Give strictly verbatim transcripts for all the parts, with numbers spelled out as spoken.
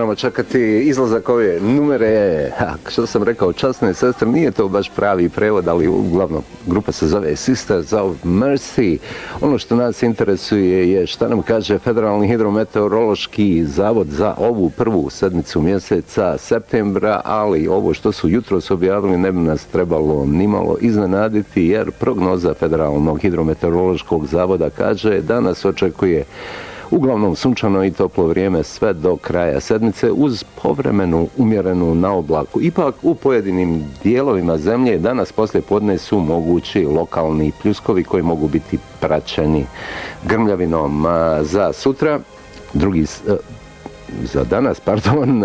moramo čekati izlazak ove numere, ha, što sam rekao, časne sestre, nije to baš pravi prevod, ali uglavnom grupa se zove Sisters of Mercy. Ono što nas interesuje je šta nam kaže Federalni hidrometeorološki zavod za ovu prvu sedmicu mjeseca septembra, ali ovo što su jutros objavili ne bi nas trebalo nimalo iznenaditi, jer prognoza Federalnog hidrometeorološkog zavoda kaže da nas očekuje uglavnom sunčano i toplo vrijeme sve do kraja sedmice uz povremenu umjerenu naoblaku. Ipak u pojedinim dijelovima zemlje danas poslije podne su mogući lokalni pljuskovi koji mogu biti praćeni grmljavinom. Za sutra, drugi, za danas, pardon,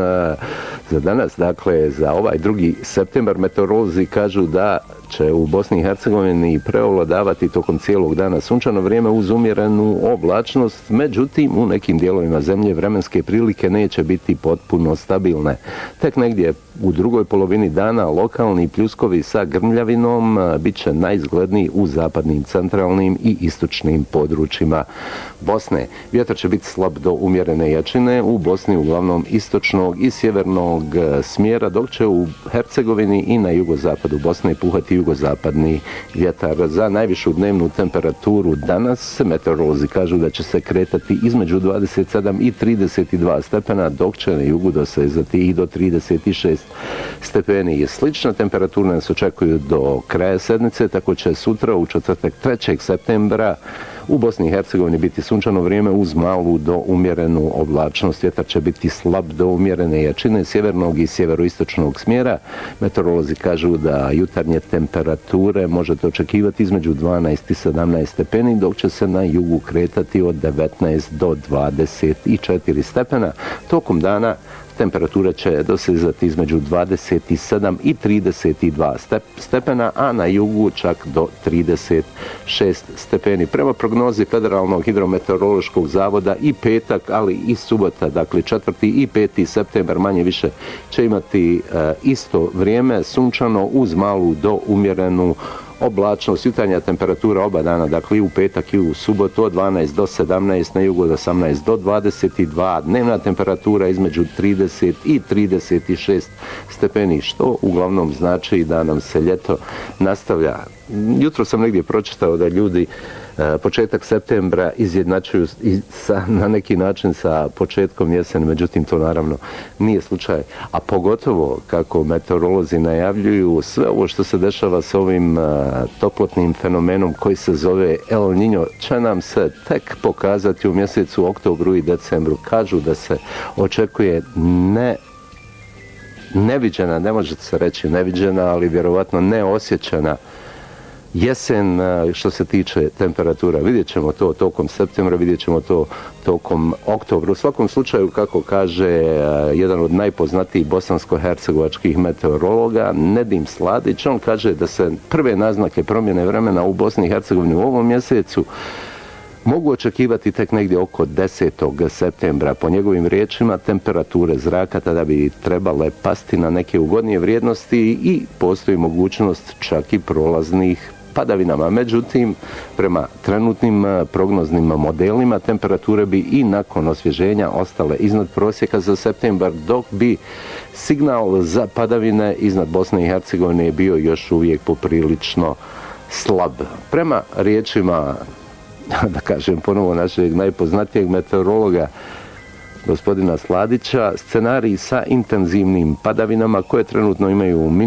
za danas, dakle, za ovaj drugi septembar meteorolozi kažu da će u Bosni i Hercegovini preovladavati tokom cijelog dana sunčano vrijeme uz umjerenu oblačnost, međutim u nekim dijelovima zemlje vremenske prilike neće biti potpuno stabilne. Tek negdje u drugoj polovini dana lokalni pljuskovi sa grmljavinom bit će najizgledniji u zapadnim, centralnim i istočnim područjima Bosne. Vjetar će biti slab do umjerene jačine, u Bosni uglavnom istočnog i sjevernog smjera, dok će u Hercegovini i na jugozapadu Bosne puhati jugozapadni vjetar. Za najvišu dnevnu temperaturu danas meteorolozi kažu da će se kretati između dvadeset sedam i trideset dva stepena, dok će na jugu dosezati i do trideset šest stepeni. Slična temperatura nas očekuju do kraja sedmice, tako će sutra u četvrtak trećeg septembra u Bosni i Hercegovini biti sunčano vrijeme uz malu do umjerenu oblačnost. Vjetar će biti slab do umjerene jačine sjevernog i sjeveroistočnog smjera. Meteorolozi kažu da jutarnje temperature možete očekivati između dvanaest i sedamnaest stepeni, dok će se na jugu kretati od devetnaest do dvadeset četiri stepena. Tokom dana temperatura će dosezati između dvadeset sedam i trideset dva stepena, a na jugu čak do trideset šest stepeni. Prema prognozi Federalnog hidrometeorološkog zavoda i petak, ali i subota, dakle četvrti i peti septembar manje više će imati e, isto vrijeme, sunčano uz malu do umjerenu oblačnost. Jutarnja temperatura oba dana, dakle i u petak i u subotu od dvanaest do sedamnaest, na jugu od osamnaest do dvadeset dva, dnevna temperatura između trideset i trideset šest stepeni, što uglavnom znači da nam se ljeto nastavlja. Jutro sam negdje pročitao da ljudi početak septembra izjednačuju sa, na neki način sa početkom jeseni, međutim to naravno nije slučaj. A pogotovo, kako meteorolozi najavljuju, sve ovo što se dešava s ovim uh, toplotnim fenomenom koji se zove El Niño će nam se tek pokazati u mjesecu oktobru i decembru. Kažu da se očekuje ne neviđena, ne može se reći neviđena, ali vjerovatno neosjećana jesen što se tiče temperatura. Vidjet ćemo to tokom septembra, vidjet ćemo to tokom oktobra. U svakom slučaju, kako kaže jedan od najpoznatijih bosansko-hercegovačkih meteorologa, Nedim Sladić, on kaže da se prve naznake promjene vremena u Bosni i Hercegovini u ovom mjesecu mogu očekivati tek negdje oko desetog septembra. Po njegovim riječima, temperature zraka tada bi trebale pasti na neke ugodnije vrijednosti i postoji mogućnost čak i prolaznih padavinama. Međutim, prema trenutnim prognoznim modelima, temperature bi i nakon osvježenja ostale iznad prosjeka za septembar, dok bi signal za padavine iznad Bosne i Hercegovine bio još uvijek poprilično slab. Prema riječima, da kažem ponovo, našeg najpoznatijeg meteorologa gospodina Sladića, scenarij sa intenzivnim padavinama koje trenutno imaju